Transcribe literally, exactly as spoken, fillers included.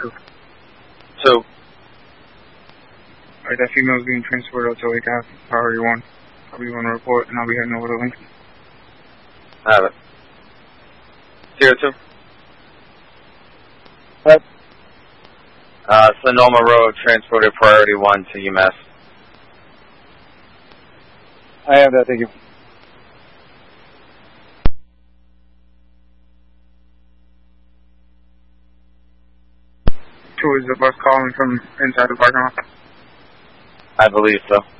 Two. Alright, that female is being transported to Lake Ave, priority one. Priority one report, and I'll be heading over to Lincoln. I have it. Zero two. What? Uh, Sonoma Road, transported priority one to UMass. I have that, thank you. Two is the bus calling from inside the parking lot. I believe so.